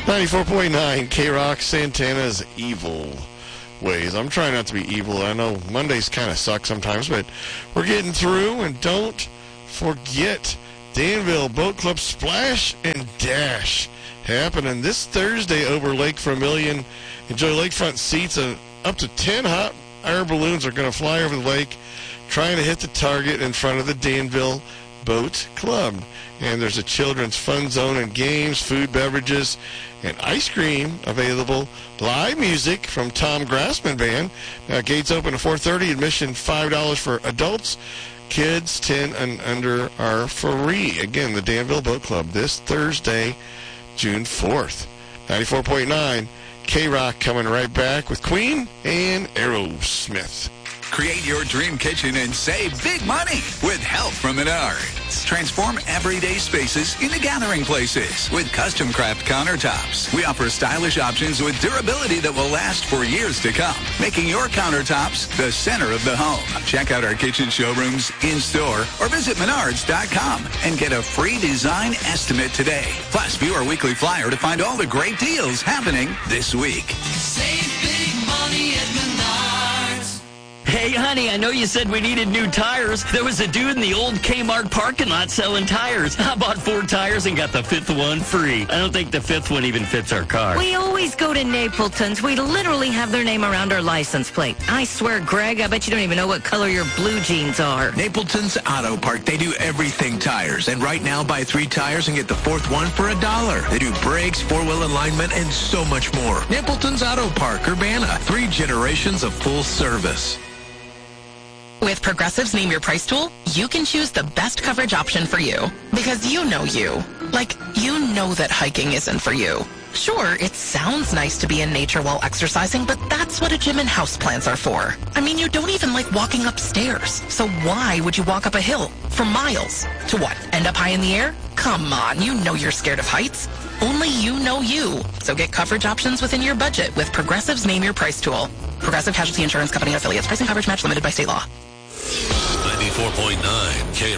94.9 K-Rock, Santana's Evil Ways. I'm trying not to be evil. I know Mondays kind of suck sometimes, but we're getting through. And don't forget Danville Boat Club Splash and Dash happening this Thursday over Lake Vermilion. Enjoy lakefront seats. Up to 10 hot air balloons are going to fly over the lake, trying to hit the target in front of the Danville Boat Club. And there's a children's fun zone and games, food, beverages, and ice cream available. Live music from Tom Grassman Band. Gates open at 4:30. Admission $5 for adults. Kids 10 and under are free. Again, the Danville Boat Club this Thursday, June 4th. 94.9 K-Rock coming right back with Queen and Aerosmith. Create your dream kitchen and save big money with help from Menards. Transform everyday spaces into gathering places with custom craft countertops. We offer stylish options with durability that will last for years to come, making your countertops the center of the home. Check out our kitchen showrooms in-store or visit Menards.com and get a free design estimate today. Plus, view our weekly flyer to find all the great deals happening this week. Save big money at Menards. Hey, honey, I know you said we needed new tires. There was a dude in the old Kmart parking lot selling tires. I bought 4 tires and got the 5th one free. I don't think the 5th one even fits our car. We always go to Napleton's. We literally have their name around our license plate. I swear, Greg, I bet you don't even know what color your blue jeans are. Napleton's Auto Park. They do everything tires. And right now, buy 3 tires and get the 4th one for $1. They do brakes, 4-wheel alignment, and so much more. Napleton's Auto Park, Urbana. 3 generations of full service. With Progressive's Name Your Price tool, you can choose the best coverage option for you. Because you know you. Like, you know that hiking isn't for you. Sure, it sounds nice to be in nature while exercising, but that's what a gym and houseplants are for. I mean, you don't even like walking upstairs. So why would you walk up a hill for miles? To what, end up high in the air? Come on, you know you're scared of heights. Only you know you. So get coverage options within your budget with Progressive's Name Your Price tool. Progressive Casualty Insurance Company and affiliates. Price and coverage match limited by state law. 94.9 K